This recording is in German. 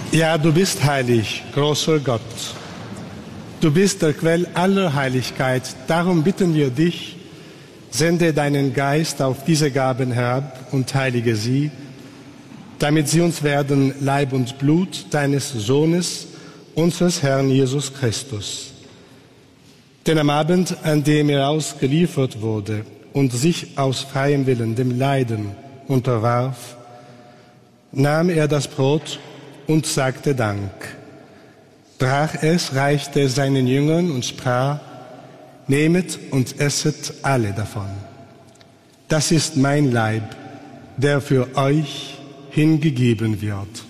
Ja, du bist heilig, großer Gott. Du bist der Quell aller Heiligkeit. Darum bitten wir dich, sende deinen Geist auf diese Gaben herab und heilige sie, damit sie uns werden Leib und Blut deines Sohnes, unseres Herrn Jesus Christus. Denn am Abend, an dem er ausgeliefert wurde und sich aus freiem Willen dem Leiden unterwarf, nahm er das Brot und sagte Dank, brach es, reichte es seinen Jüngern und sprach, nehmet und esset alle davon. Das ist mein Leib, der für euch hingegeben wird.